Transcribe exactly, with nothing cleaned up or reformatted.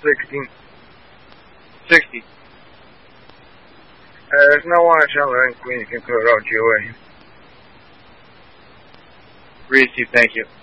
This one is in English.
sixteen. sixty. Uh, there's no one at Chandler and Queen you can put it out G O A. Received, thank you.